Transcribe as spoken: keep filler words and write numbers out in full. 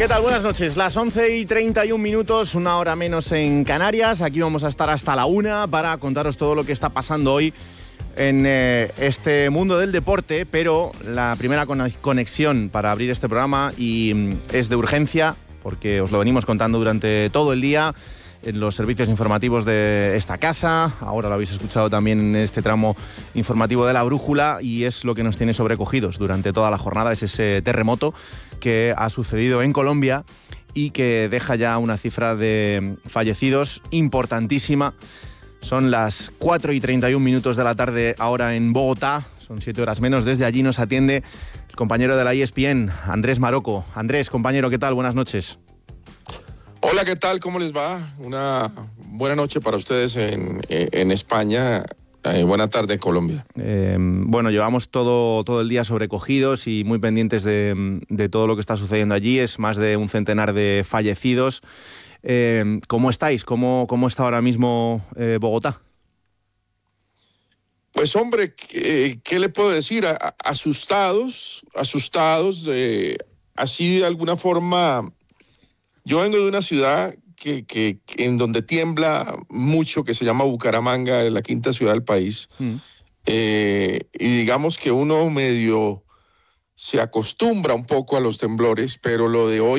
¿Qué tal? Buenas noches. Las once y treinta y un minutos, una hora menos en Canarias. Aquí vamos a estar hasta la una para contaros todo lo que está pasando hoy en eh, este mundo del deporte, pero la primera conexión para abrir este programa y mm, es de urgencia, porque os lo venimos contando durante todo el día en los servicios informativos de esta casa. Ahora lo habéis escuchado también en este tramo informativo de La Brújula, y es lo que nos tiene sobrecogidos durante toda la jornada. Es ese terremoto que ha sucedido en Colombia y que deja ya una cifra de fallecidos importantísima. Son las cuatro y treinta y un minutos de la tarde ahora en Bogotá. Son siete horas menos. Desde allí nos atiende el compañero de la E S P N, Andrés Marocco. Andrés, compañero, ¿qué tal? Buenas noches. Hola, ¿qué tal? ¿Cómo les va? Una buena noche para ustedes en, en España. Eh, buena tarde en Colombia. Eh, bueno, llevamos todo, todo el día sobrecogidos y muy pendientes de, de todo lo que está sucediendo allí. Es más de un centenar de fallecidos. Eh, ¿Cómo estáis? ¿Cómo, cómo está ahora mismo eh, Bogotá? Pues hombre, ¿qué, qué le puedo decir? A, asustados, asustados. Eh, así de alguna forma. Yo vengo de una ciudad que, que, que en donde tiembla mucho, que se llama Bucaramanga, la quinta ciudad del país. Mm. Eh, y digamos que uno medio se acostumbra un poco a los temblores, pero lo de hoy